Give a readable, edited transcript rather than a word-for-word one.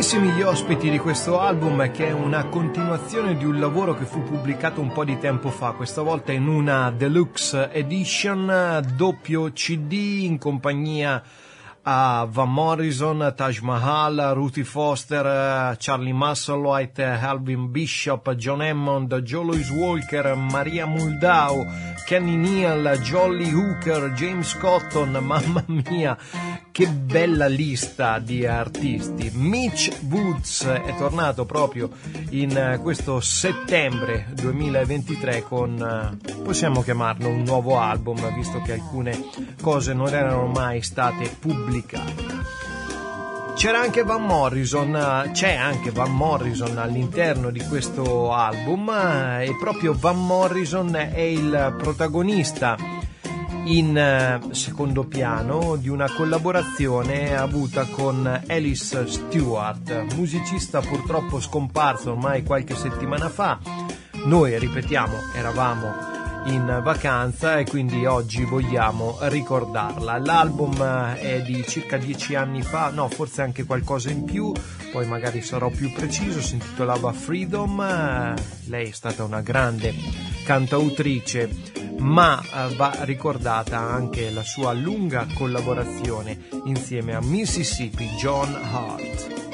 Bellissimi gli ospiti di questo album, che è una continuazione di un lavoro che fu pubblicato un po' di tempo fa, questa volta in una deluxe edition, doppio CD, in compagnia a Van Morrison, Taj Mahal, Ruthie Foster, Charlie Musselwhite, Alvin Bishop, John Hammond, Joe Louis Walker, Maria Muldaur, Kenny Neal, Jolly Hooker, James Cotton. Mamma mia, che bella lista di artisti. Mitch Woods è tornato proprio in questo settembre 2023 con, possiamo chiamarlo, un nuovo album, visto che alcune cose non erano mai state pubblicate. C'era anche Van Morrison, c'è anche Van Morrison all'interno di questo album, e proprio Van Morrison è il protagonista in secondo piano di una collaborazione avuta con Alice Stewart, musicista purtroppo scomparso ormai qualche settimana fa. Noi, ripetiamo, eravamo in vacanza e quindi oggi vogliamo ricordarla. L'album è di circa 10 anni fa, no, forse anche qualcosa in più, poi magari sarò più preciso. Si intitolava Freedom. Lei è stata una grande cantautrice, ma va ricordata anche la sua lunga collaborazione insieme a Mississippi John Hart.